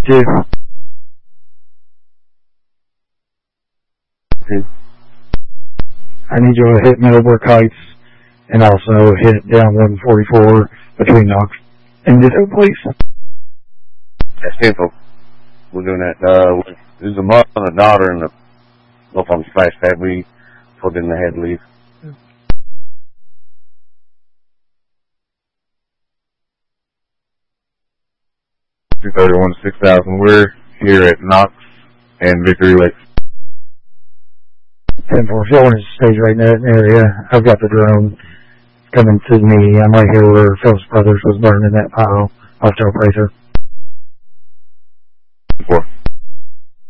2. I need you to hit Middlebrook Heights and also hit down 144 between Knox and Ditto, please. That's 10, folks. We're doing that. There's a mother and a daughter and both of them splash pad. We told them they had to leave. 231 to 6000. We're here at Knox and Victory Lakes. 10-4, if y'all want to stage right in that area, I've got the drone coming to me. I'm right here where Phillips Brothers was burning that pile. I'll still praise her. 4.